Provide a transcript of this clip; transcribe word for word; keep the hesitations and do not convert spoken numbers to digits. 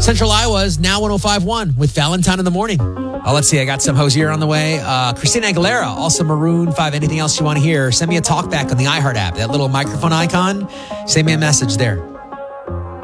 Central Iowa's Now one oh five point one with Valentine in the morning. Oh, let's see. I got some Hosier on the way. Uh, Christina Aguilera, also Maroon five. Anything else you want to hear? Send me a talk back on the iHeart app. That little microphone icon. Send me a message there.